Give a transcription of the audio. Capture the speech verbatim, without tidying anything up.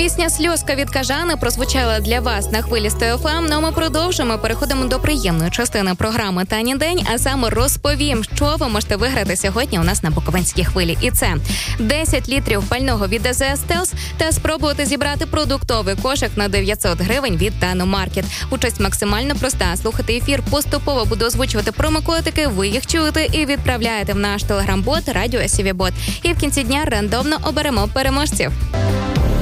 Пісня «Сльозка» від Кажани прозвучала для вас на хвилі Стео Еф Ем. Ну, ми продовжимо, переходимо до приємної частини програми «Танін день», а саме розповім, що ви можете виграти сьогодні у нас на Буковинській хвилі. І це десять літрів пального від АЗС «Стелс» та спробувати зібрати продуктовий кошик на дев'ятсот гривень від Тану Маркет. Участь максимально проста. Слухати ефір поступово буду озвучувати промокодики, ви їх чуєте і відправляєте в наш телеграм-бот «Радіо Сіві Бот». І в кінці дня рандомно оберемо переможців.